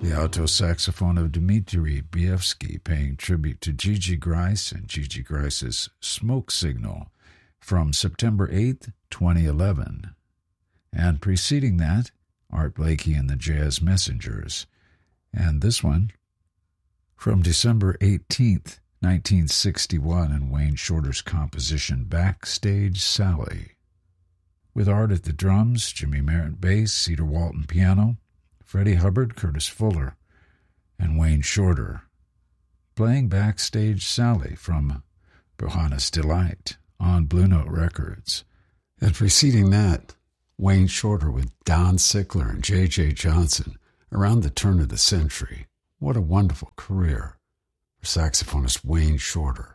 The alto saxophone of Dmitry Bievsky paying tribute to Gigi Grice and Gigi Grice's Smoke Signal from September 8th, 2011. And preceding that, Art Blakey and the Jazz Messengers. And this one from December 18th, 1961, and Wayne Shorter's composition Backstage Sally. With Art at the drums, Jimmy Merritt bass, Cedar Walton piano, Freddie Hubbard, Curtis Fuller, and Wayne Shorter, playing Backstage Sally from Bohannes Delight on Blue Note Records. And preceding that, Wayne Shorter with Don Sickler and J.J. Johnson around the turn of the century. What a wonderful career for saxophonist Wayne Shorter.